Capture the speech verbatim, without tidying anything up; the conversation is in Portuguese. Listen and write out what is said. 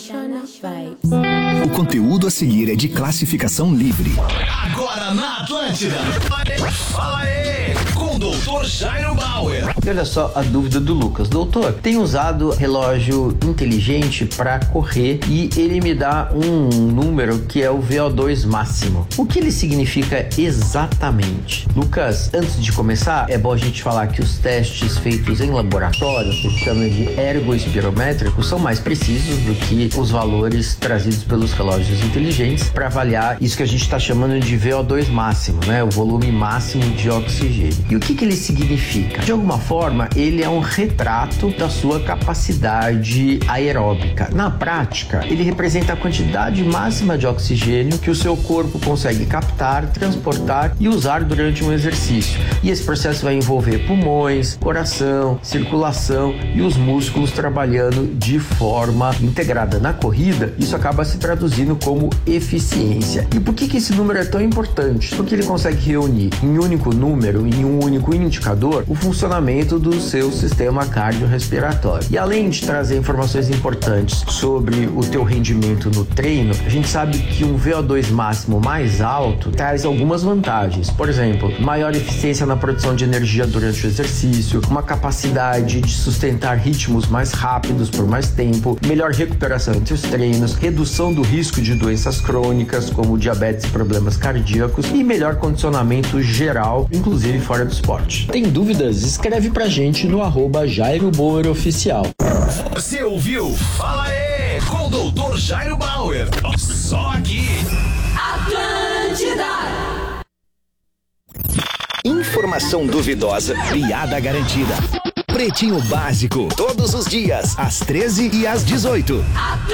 O conteúdo a seguir é de classificação livre. Agora na Atlântida, fala aí, com o doutor Jairo Bauer. E olha só a dúvida do Lucas. Doutor, tem usado relógio inteligente para correr e ele me dá um número que é o V O dois máximo. O que ele significa exatamente? Lucas, antes de começar, é bom a gente falar que os testes feitos em laboratório, que se chama de ergoespirométricos, são mais precisos do que os valores trazidos pelos relógios inteligentes para avaliar isso que a gente está chamando de V O dois máximo, né? O volume máximo de oxigênio. E o que que ele significa? De alguma forma, ele é um retrato da sua capacidade aeróbica. Na prática, ele representa a quantidade máxima de oxigênio que o seu corpo consegue captar, transportar e usar durante um exercício. E esse processo vai envolver pulmões, coração, circulação e os músculos trabalhando de forma integrada. Na corrida, isso acaba se traduzindo como eficiência. E por que que esse número é tão importante? Porque ele consegue reunir em um único número, em um único indicador, o funcionamento do seu sistema cardiorrespiratório. E além de trazer informações importantes sobre o teu rendimento no treino, a gente sabe que um V O dois máximo mais alto traz algumas vantagens. Por exemplo, maior eficiência na produção de energia durante o exercício, uma capacidade de sustentar ritmos mais rápidos por mais tempo, melhor recuperação entre os treinos, redução do risco de doenças crônicas como diabetes e problemas cardíacos e melhor condicionamento geral, inclusive fora do esporte. Tem dúvidas? Escreve pra gente no arroba Jairo Bauer Oficial. Você ouviu? Fala aí, com o doutor Jairo Bauer. Só aqui. Atlântida. Informação duvidosa, piada garantida. Pretinho Básico, todos os dias, às treze e às dezoito.